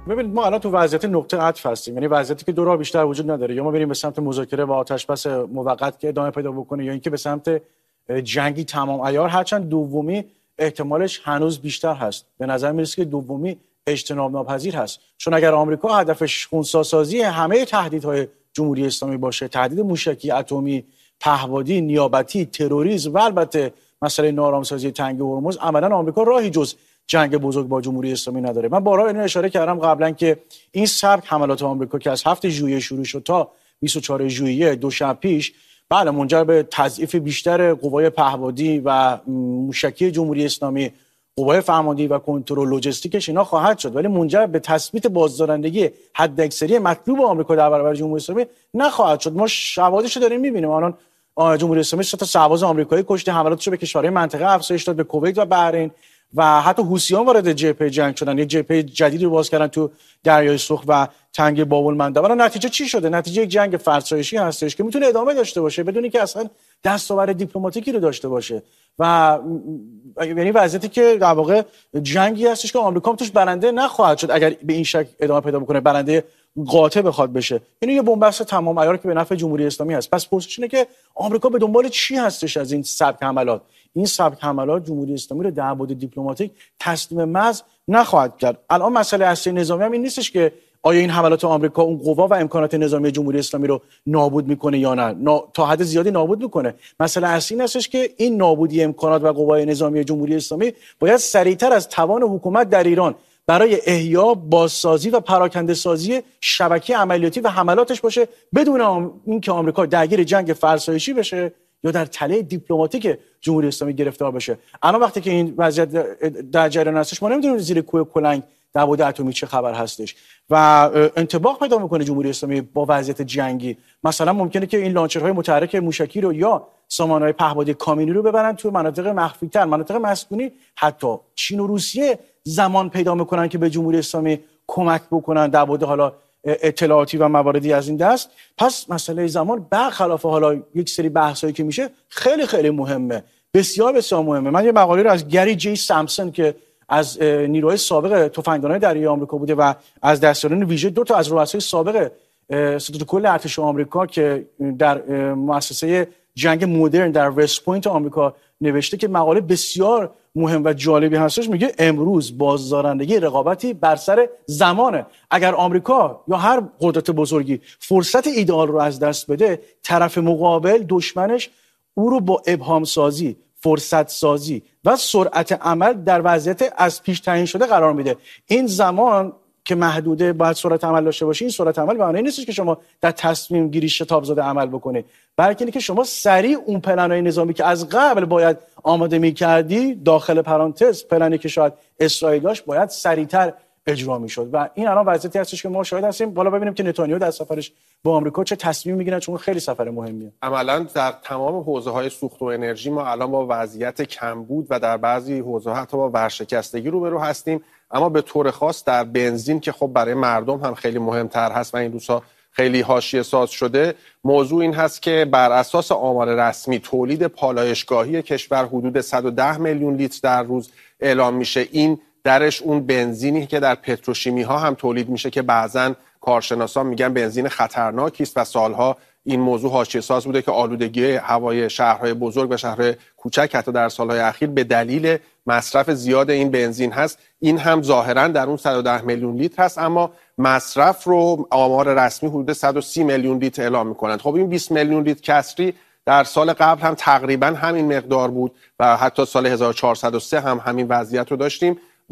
ببینید ما الان تو وضعیت نقطه عطف هستیم، یعنی وضعیتی که دو راه بیشتر وجود نداره، یا ما بریم به سمت مذاکره و آتش‌بس موقت که ادامه پیدا بکنه، یا اینکه به سمت جنگی تمام عیار، هرچند دومی احتمالش هنوز بیشتر هست. به نظر میرسه که دومی اجتناب ناپذیر هست، چون اگر آمریکا هدفش خنثی‌سازی همه تهدیدهای جمهوری اسلامی باشه، تهدید موشکی، اتمی، پهپادی، نیابتی، تروریسم و البته مسئله نارامسازی تنگه هرمز، عملاً آمریکا راهی جز جنگ بزرگ با جمهوری اسلامی نداره. من بارها اینو اشاره کردم قبلا که این سبک حملات آمریکا که از 7 ژوئیه شروع شد تا 24 ژوئیه دو شب پیش، بله منجر به تضعیف بیشتر قوای پهپادی و موشکی جمهوری اسلامی، قوای فرماندهی و کنترل لوجستیکش اینا خواهد شد، ولی منجر به تثبیت بازدارندگی حداکثری مطلوب آمریکا در برابر جمهوری اسلامی نخواهد شد. ما شواهدش رو داریم می‌بینیم. الان جمهوری اسلامی 3 تا سرباز آمریکایی کشته، حملاتش رو به کشورهای منطقه افزایش داد، به کویت و بحرین، و حتی حوثیان وارد جبهه جنگ شدن، یه جبهه جدیدی رو باز کردن تو دریای سرخ و تنگه باب‌المندب. ولی نتیجه چی شده؟ نتیجه یک جنگ فرسایشی هستش که میتونه ادامه داشته باشه بدون اینکه اصلا دستاورد دیپلماتیکی رو داشته باشه، و یعنی وضعیتی که در واقع جنگی هستش که آمریکا هم توش برنده نخواهد شد اگر به این شکل ادامه پیدا بکنه، برنده قاطع بخواد بشه. یعنی یه بن‌بست تمام عیار که به نفع جمهوری اسلامی هست. پس پرسش اینه که آمریکا به دنبال چی هستش از این سبک حملات؟ این سبک حملات جمهوری اسلامی رو در بعد دیپلماتیک تسلیم محض نخواهد کرد. الان مسئله اصلی نظامی هم این نیستش که آیا این حملات آمریکا اون قوا و امکانات نظامی جمهوری اسلامی رو نابود میکنه یا نه. تا حد زیادی نابود میکنه. مسئله اصلی این هستش که این نابودی امکانات و قوای نظامی جمهوری اسلامی باید سریعتر از توان حکومت در ایران برای احیا، بازسازی و پراکنده سازی شبکه عملیاتی و حملاتش باشه، بدون اینکه آمریکا درگیر جنگ فرسایشی بشه یا در تله دیپلماتیک جمهوری اسلامی گرفتار بشه. الان وقتی که این وضعیت در جریان هستش، ما نمیدونیم زیر کوه کلنگ در بعد اتمی چه خبر هستش و انطباق پیدا میکنه جمهوری اسلامی با وضعیت جنگی. مثلا ممکنه که این لانچرهای متحرک موشکی رو یا سامانه‌های پهپادی کامینی رو ببرن تو مناطق مخفی‌تر، مناطق مسکونی. حتی چین و روسیه زمان پیدا میکنن که به جمهوری اسلامی کمک بکنن در بعد حالا اطلاعاتی و مواردی از این دست. پس مسئله زمان برخلاف حالا یک سری بحثایی که میشه خیلی خیلی مهمه، بسیار بسیار مهمه. من یه مقاله رو از گری جی سامسون که از نیروهای سابق تفنگدانای دریایی آمریکا بوده و از دستیاران ویژه 2 تا از رؤسای سابق ستاد کل ارتش آمریکا که در مؤسسه جنگ مدرن در وست پوینت آمریکا نوشته، که مقاله بسیار مهم و جالبی هستش. میگه امروز بازدارندگی رقابتی بر سر زمانه. اگر آمریکا یا هر قدرت بزرگی فرصت ایدئال رو از دست بده، طرف مقابل دشمنش او رو با ابهام سازی، فرصت سازی و سرعت عمل در وضعیت از پیش تعیین شده قرار میده. این زمان که محدوده باید سرعت عمل داشته باشه. این سرعت عمل به معنی نیست که شما در تصمیم گیری شتاب زده عمل بکنه، بلکه اینه که شما سریع اون پلن‌های نظامی که از قبل باید آماده می‌کردی، داخل پرانتز پلنی که شاید اسرائیل داشت، باید سریعتر اجرا میشد. و این الان وضعیتی هستش که ما شاهد هستیم. بالا ببینیم که نتانیاهو در سفرش با آمریکا چه تصمیم میگیره، چون خیلی سفر مهمیه. عملاً در تمام حوزه‌های سوخت و انرژی ما الان با وضعیت کمبود و در بعضی حوزه‌ها حتی با ورشکستگی روبرو هستیم. اما به طور خاص در بنزین که خب برای مردم هم خیلی مهمتر هست و این روزها خیلی حاشیه ساز شده، موضوع این هست که بر اساس آمار رسمی تولید پالایشگاهی کشور حدود 110 میلیون لیتر در روز اعلام میشه. این درش اون بنزینی که در پتروشیمی ها هم تولید میشه که بعضن کارشناسان میگن بنزین خطرناکی است و سالها این موضوع حاشیه ساز بوده که آلودگی هوای شهرهای بزرگ و شهرهای کوچک حتی در سالهای اخیر به دلیل مصرف زیاد این بنزین هست. این هم ظاهرا در اون 110 میلیون لیتر هست، اما مصرف رو آمار رسمی حدود 130 میلیون لیتر اعلام میکنند. خب این 20 میلیون لیتر کسری در سال قبل هم تقریبا همین مقدار بود و حتی سال 1403 هم همین وضعیت رو داشتیم.